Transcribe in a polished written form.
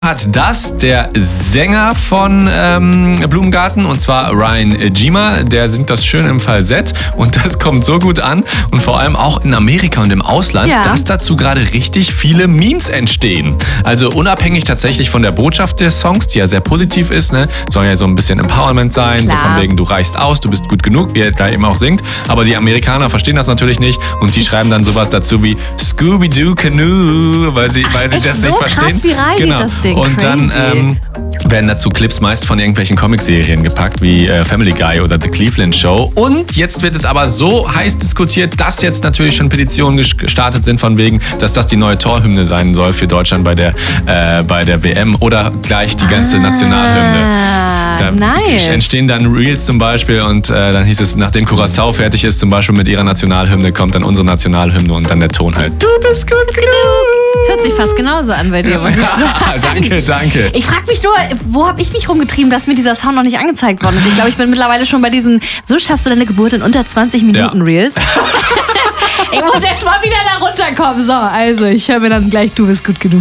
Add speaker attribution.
Speaker 1: Hat das der Sänger von Blumengarten, und zwar Ryan Gima, der singt das schön im Falsett und das kommt so gut an und vor allem auch in Amerika und im Ausland, dass dazu gerade richtig viele Memes entstehen. Also unabhängig tatsächlich von der Botschaft des Songs, die ja sehr positiv ist, ne? Soll ja so ein bisschen Empowerment sein, so von wegen du reichst aus, du bist gut genug, wie er da eben auch singt, aber die Amerikaner verstehen das natürlich nicht und die schreiben dann sowas dazu wie Scooby-Doo Canoe, weil sie das nicht verstehen.
Speaker 2: Krass viral geht das Ding.
Speaker 1: Und dann werden dazu Clips meist von irgendwelchen Comicserien gepackt, wie Family Guy oder The Cleveland Show. Und jetzt wird es aber so heiß diskutiert, dass jetzt natürlich schon Petitionen gestartet sind von wegen, dass das die neue Torhymne sein soll für Deutschland bei der WM oder gleich die ganze Nationalhymne. Da entstehen dann Reels zum Beispiel und dann hieß es, nachdem Curaçao fertig ist, zum Beispiel mit ihrer Nationalhymne, kommt dann unsere Nationalhymne und dann der Ton halt, du bist gut genug.
Speaker 2: Hört sich fast genauso an bei dir, muss ich sagen.
Speaker 1: Danke.
Speaker 2: Ich frage mich nur, wo habe ich mich rumgetrieben, dass mir dieser Sound noch nicht angezeigt worden ist. Ich glaube, ich bin mittlerweile schon bei diesen, so schaffst du deine Geburt in unter 20 Minuten Reels. Ich muss jetzt mal wieder da runterkommen. So, also ich höre mir dann gleich, du bist gut genug.